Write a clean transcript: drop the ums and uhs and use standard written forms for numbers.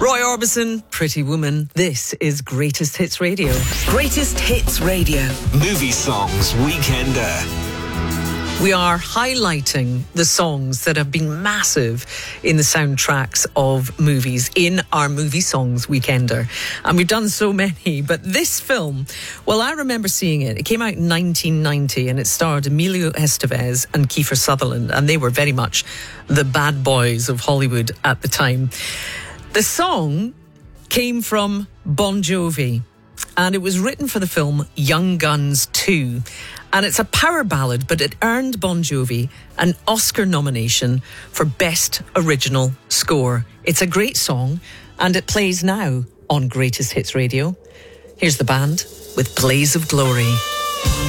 Roy Orbison, Pretty Woman. This is Greatest Hits Radio. Greatest Hits Radio. Movie Songs Weekender. We are highlighting the songs that have been massive in the soundtracks of movies in our Movie Songs Weekender. And we've done so many, but this film, well, I remember seeing it. It came out in 1990 and it starred Emilio Estevez and Kiefer Sutherland, and they were very much the bad boys of Hollywood at the time. The song came from Bon Jovi, and it was written for the film Young Guns 2. And it's a power ballad, but it earned Bon Jovi an Oscar nomination for Best Original Score. It's a great song, and it plays now on Greatest Hits Radio. Here's the band with Blaze of Glory.